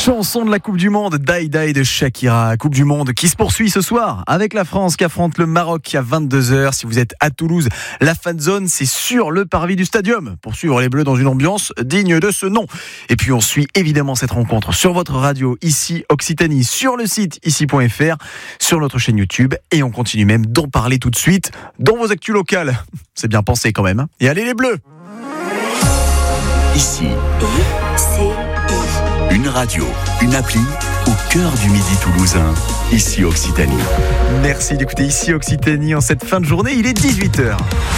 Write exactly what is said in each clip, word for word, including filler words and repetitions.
Chanson de la Coupe du Monde, Die Die de Shakira. Coupe du Monde qui se poursuit ce soir avec la France qui affronte le Maroc à vingt-deux heures. Si vous êtes à Toulouse, la fan zone, c'est sur le parvis du stadium pour suivre les Bleus dans une ambiance digne de ce nom. Et puis on suit évidemment cette rencontre sur votre radio ici Occitanie, sur le site ici point f r, sur notre chaîne YouTube, et on continue même d'en parler tout de suite dans vos actus locales. C'est bien pensé quand même, hein. Et allez les Bleus! Ici, une radio, une appli au cœur du midi toulousain, ici Occitanie. Merci d'écouter ici Occitanie en cette fin de journée, il est dix-huit heures.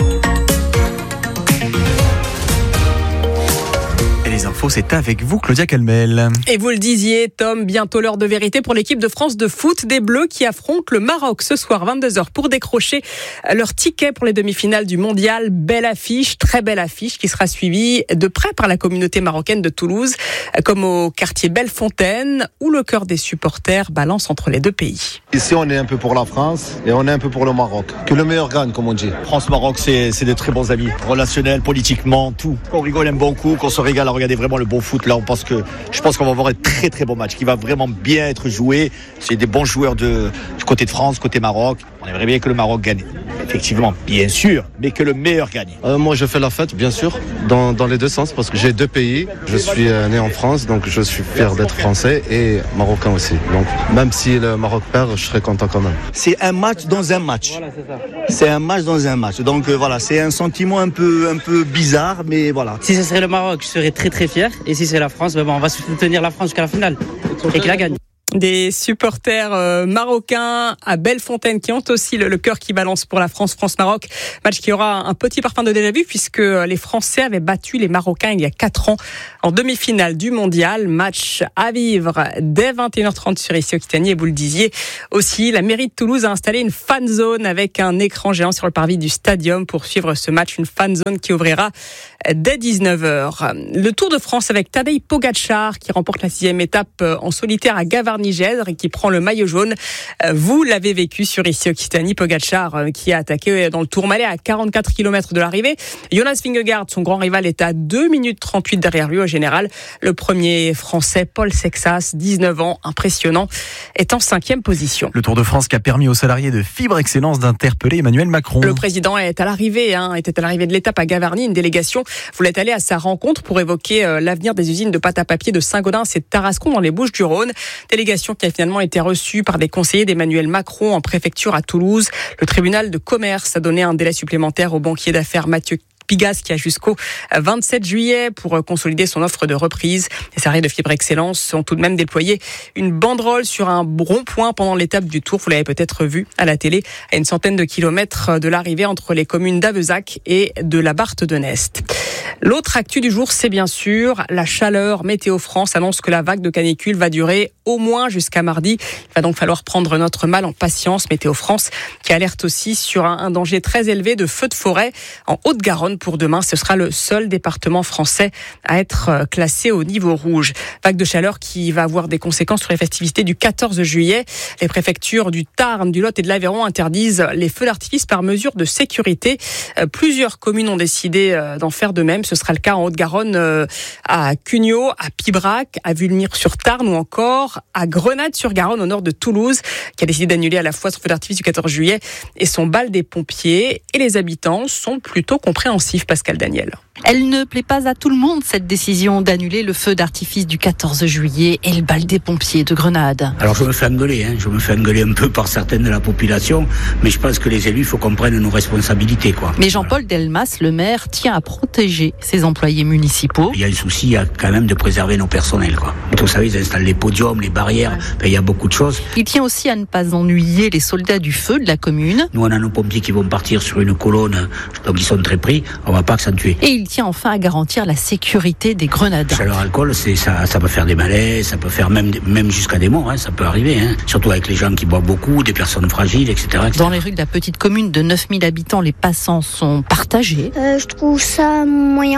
Et les infos, c'est avec vous, Claudia Calmel. Et vous le disiez, Tom, bientôt l'heure de vérité pour l'équipe de France de foot des Bleus qui affronte le Maroc ce soir, vingt-deux heures, pour décrocher leur ticket pour les demi-finales du Mondial. Belle affiche, très belle affiche qui sera suivie de près par la communauté marocaine de Toulouse, comme au quartier Bellefontaine, où le cœur des supporters balance entre les deux pays. Ici, on est un peu pour la France et on est un peu pour le Maroc. Que le meilleur gagne, comme on dit. France-Maroc, c'est, c'est des très bons amis. Relationnels, politiquement, tout. On rigole un bon coup, qu'on se régale à regarder vraiment le bon foot. Là, on pense que, je pense qu'on va avoir un très très bon match qui va vraiment bien être joué. C'est des bons joueurs de, du côté de France, côté Maroc. On aimerait bien que le Maroc gagne. Effectivement, bien sûr, mais que le meilleur gagne. Euh, moi, je fais la fête, bien sûr, dans, dans les deux sens, parce que j'ai deux pays. Je suis euh, né en France, donc je suis fier d'être français et marocain aussi. Donc, même si le Maroc perd, je serai content quand même. C'est un match dans un match. Voilà, c'est ça. C'est un match dans un match. Donc euh, voilà, c'est un sentiment un peu, un peu bizarre, mais voilà. Si ce serait le Maroc, je serais très très fier. Et si c'est la France, ben bon, on va soutenir la France jusqu'à la finale et qu'il la gagne. Des supporters euh, marocains à Bellefontaine qui ont aussi le, le cœur qui balance pour la France, France-Maroc. Match qui aura un petit parfum de déjà vu puisque les Français avaient battu les Marocains il y a quatre ans en demi-finale du Mondial. Match à vivre dès vingt et une heures trente sur ici Occitanie. Et vous le disiez aussi, la mairie de Toulouse a installé une fan zone avec un écran géant sur le parvis du stadium pour suivre ce match. Une fan zone qui ouvrira dès dix-neuf heures. Le Tour de France avec Tadej Pogačar qui remporte la sixième étape en solitaire à Gavarnie et qui prend le maillot jaune. Vous l'avez vécu sur ici Occitanie. Pogačar qui a attaqué dans le Tourmalet à quarante-quatre kilomètres de l'arrivée. Jonas Vingegaard, son grand rival, est à deux minutes trente-huit derrière lui au général. Le premier français, Paul Sexas, dix-neuf ans, impressionnant, est en cinquième position. Le Tour de France qui a permis aux salariés de Fibre Excellence d'interpeller Emmanuel Macron. Le président est à l'arrivée, hein, était à l'arrivée de l'étape à Gavarnie. Une délégation voulait aller à sa rencontre pour évoquer euh, l'avenir des usines de pâte à papier de Saint-Gaudens et de Tarascon dans les Bouches-du-Rhône. Délégation qui a finalement été reçue par des conseillers d'Emmanuel Macron en préfecture à Toulouse. Le tribunal de commerce a donné un délai supplémentaire au banquier d'affaires Mathieu Pigas qui a jusqu'au vingt-sept juillet pour consolider son offre de reprise. Les salariés de Fibre Excellence ont tout de même déployé une banderole sur un rond-point pendant l'étape du Tour. Vous l'avez peut-être vu à la télé, à une centaine de kilomètres de l'arrivée entre les communes d'Avezac et de la Barthe de Nest. L'autre actu du jour, c'est bien sûr la chaleur. Météo France annonce que la vague de canicule va durer au moins jusqu'à mardi. Il va donc falloir prendre notre mal en patience. Météo France qui alerte aussi sur un danger très élevé de feux de forêt en Haute-Garonne pour demain. Ce sera le seul département français à être classé au niveau rouge. Vague de chaleur qui va avoir des conséquences sur les festivités du quatorze juillet. Les préfectures du Tarn, du Lot et de l'Aveyron interdisent les feux d'artifice par mesure de sécurité. Plusieurs communes ont décidé d'en faire de même. Ce sera le cas en Haute-Garonne, à Cugnot, à Pibrac, à Vulmire-sur-Tarn ou encore à Grenade-sur-Garonne au nord de Toulouse, qui a décidé d'annuler à la fois son feu d'artifice du quatorze juillet et son bal des pompiers. Et les habitants sont plutôt compréhensifs, Pascal Daniel. Elle ne plaît pas à tout le monde, cette décision d'annuler le feu d'artifice du quatorze juillet et le bal des pompiers de Grenade. Alors je me fais engueuler, hein. je me fais engueuler un peu par certaines de la population, mais je pense que les élus, il faut qu'on prenne nos responsabilités, quoi. Mais Jean-Paul Delmas, le maire, tient à protéger ses employés municipaux. Il y a un souci, il y a quand même de préserver nos personnels, quoi. Vous savez, ils installent les podiums, les barrières, enfin, il y a beaucoup de choses. Il tient aussi à ne pas ennuyer les soldats du feu de la commune. Nous, on a nos pompiers qui vont partir sur une colonne, donc ils sont très pris, on ne va pas accentuer. Et il tient enfin à garantir la sécurité des grenades. Chaleur alcool, c'est, ça, ça peut faire des malaises, ça peut faire même, même jusqu'à des morts, hein, ça peut arriver, hein. Surtout avec les gens qui boivent beaucoup, des personnes fragiles, et cetera, et cetera. Dans les rues de la petite commune de neuf mille habitants, les passants sont partagés. Euh, je trouve ça moyen.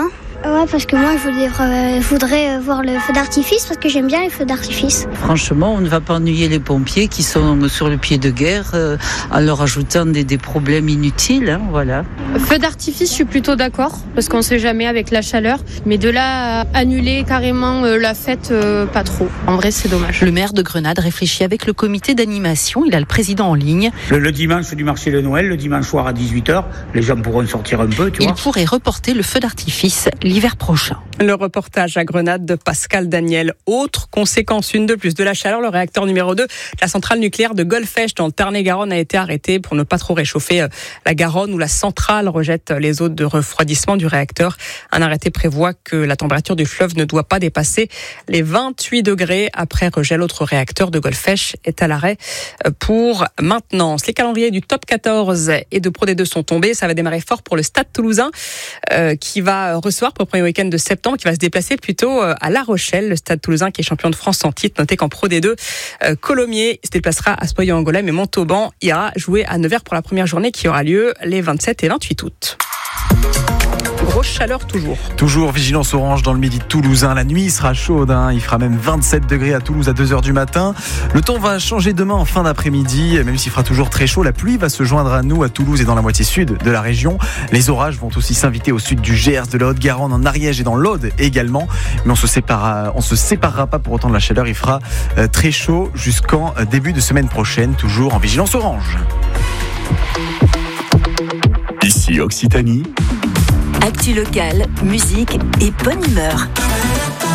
Ouais, parce que moi, je voudrais, euh, je voudrais voir le feu d'artifice parce que j'aime bien les feux d'artifice. Franchement, on ne va pas ennuyer les pompiers qui sont sur le pied de guerre euh, en leur ajoutant des, des problèmes inutiles. Hein, voilà. Feu d'artifice, je suis plutôt d'accord parce qu'on ne sait jamais avec la chaleur. Mais de là à annuler carrément euh, la fête, euh, pas trop. En vrai, c'est dommage. Le maire de Grenade réfléchit avec le comité d'animation. Il a le président en ligne. Le, le dimanche du marché de Noël, le dimanche soir à dix-huit heures, les gens pourront sortir un peu, tu Il vois. pourrait reporter le feu d'artifice l'hiver prochain. Le reportage à Grenade de Pascal Daniel. Autre conséquence, une de plus de la chaleur, le réacteur numéro deux de la centrale nucléaire de Golfech dans le Tarn-et-Garonne a été arrêté pour ne pas trop réchauffer la Garonne où la centrale rejette les eaux de refroidissement du réacteur. Un arrêté prévoit que la température du fleuve ne doit pas dépasser les vingt-huit degrés après rejet. L'autre réacteur de Golfech est à l'arrêt pour maintenance. Les calendriers du top quatorze et de Pro D deux sont tombés. Ça va démarrer fort pour le Stade Toulousain euh, qui va recevoir pour le premier week-end de septembre, qui va se déplacer plutôt à La Rochelle. Le Stade Toulousain qui est champion de France en titre. Notez qu'en Pro D deux, euh, Colomiers se déplacera à Spoyo-Angoulême et Montauban ira jouer à Nevers pour la première journée qui aura lieu les vingt-sept et vingt-huit août. Grosse chaleur toujours. Toujours vigilance orange dans le midi toulousain. La nuit sera chaude, hein. Il fera même vingt-sept degrés à Toulouse à deux heures du matin. Le temps va changer demain en fin d'après-midi. Même s'il fera toujours très chaud, la pluie va se joindre à nous à Toulouse et dans la moitié sud de la région. Les orages vont aussi s'inviter au sud du Gers, de la Haute-Garonne, en Ariège et dans l'Aude également. Mais on se séparera, on se séparera pas pour autant de la chaleur. Il fera euh, très chaud jusqu'en euh, début de semaine prochaine. Toujours en vigilance orange. Ici Occitanie. Actu locale, musique et bonne humeur.